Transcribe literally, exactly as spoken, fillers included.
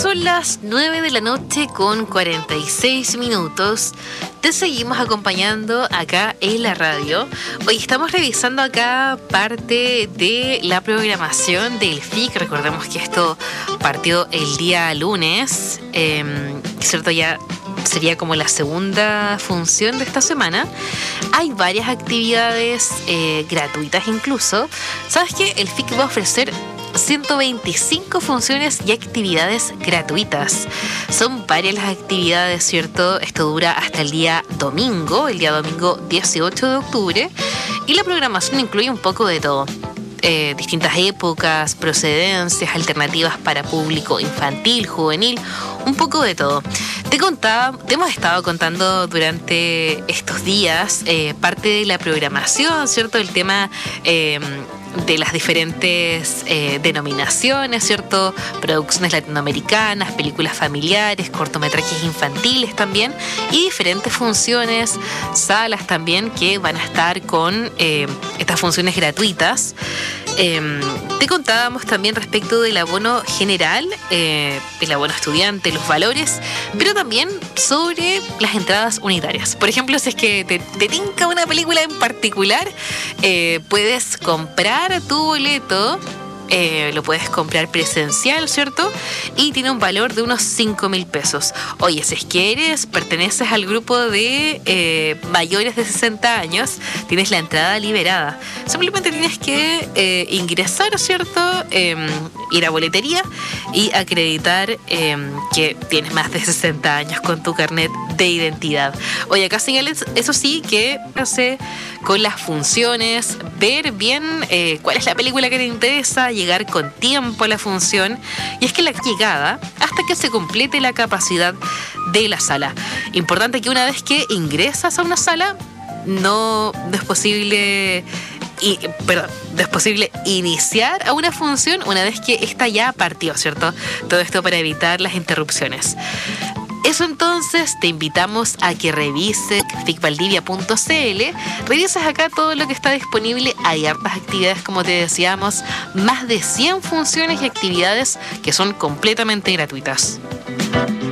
Son las nueve de la noche con cuarenta y seis minutos. Te seguimos acompañando acá en la radio. Hoy estamos revisando acá parte de la programación del F I C. Recordemos que esto partió el día lunes, eh, ¿cierto? Ya sería como la segunda función de esta semana. Hay varias actividades eh, gratuitas incluso. ¿Sabes qué? El F I C va a ofrecer ciento veinticinco funciones y actividades gratuitas. Son varias las actividades, ¿cierto? Esto dura hasta el día domingo, el día domingo dieciocho de octubre, y la programación incluye un poco de todo. Eh, distintas épocas, procedencias, alternativas para público infantil, juvenil, un poco de todo. Te contaba, te hemos estado contando durante estos días eh, parte de la programación, ¿cierto? El tema eh, de las diferentes eh, denominaciones, ¿cierto? Producciones latinoamericanas, películas familiares, cortometrajes infantiles también, y diferentes funciones, salas también que van a estar con eh, estas funciones gratuitas. Eh, te contábamos también respecto del abono general, eh, el abono estudiante, los valores, pero también sobre las entradas unitarias. Por ejemplo, si es que te, te tinca una película en particular, eh, puedes comprar tu boleto. Eh, lo puedes comprar presencial, ¿cierto? Y tiene un valor de unos cinco mil pesos. Oye, si es que eres, perteneces al grupo de eh, mayores de sesenta años, tienes la entrada liberada. Simplemente tienes que eh, ingresar, ¿cierto? Eh, ir a boletería y acreditar eh, que tienes más de sesenta años con tu carnet de identidad. Oye, acá señales, eso sí, que hace con las funciones, ver bien eh, cuál es la película que te interesa, llegar con tiempo a la función, y es que la llegada hasta que se complete la capacidad de la sala. Importante que una vez que ingresas a una sala no, no es posible y, perdón, no es posible iniciar a una función una vez que esta ya partió, ¿cierto? Todo esto para evitar las interrupciones. Eso entonces, te invitamos a que revises ficvaldivia punto c l, revises acá todo lo que está disponible. Hay hartas actividades, como te decíamos, más de cien funciones y actividades que son completamente gratuitas.